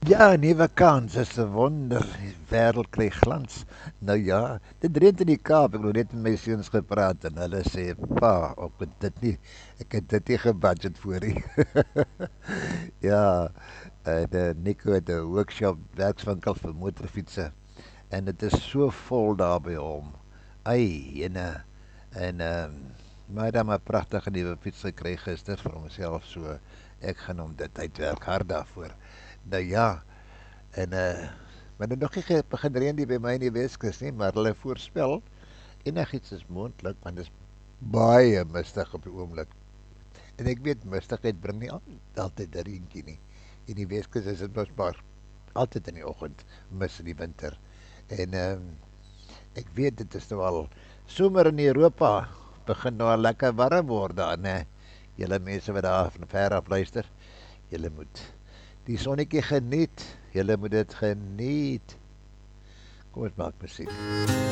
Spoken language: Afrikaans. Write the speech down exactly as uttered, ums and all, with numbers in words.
Ja, nuwe kans is 'n wonder. Die wêreld kry glans. Nou ja, dit reën in die Kaap. Ek het net met my seuns gepraat en hulle sê, "Pa, ek het dit nie ek het dit nie gebudget voor nie." Ja, en uh, Nico het 'n workshop werkswinkel vir motorfietsse en dit is so vol daar by hom. Ai, ene en ehm um, maar dan 'n pragtige nuwe fiets gekry gister vir homself, so ek gaan hom dit uitwerk hard daarvoor. Nou ja, en uh maar dit nog nie ge- begin reën hier by my in die Weskus nie, maar hulle voorspel enigiets is moontlik want dit is baie mistig op die oomblik. En ek weet mistigheid bring nie al, altyd 'n reentjie nie. In die Weskus is dit mos maar altyd in die oggend mis in die winter. En ehm um, ek weet dit is nou al somer in Europa begin nou al lekker warm word daar, né? Julle mense wat daar van ver af luister, julle moet die sonnetjie geniet. Julle moet dit geniet. Kom ons maak musiek.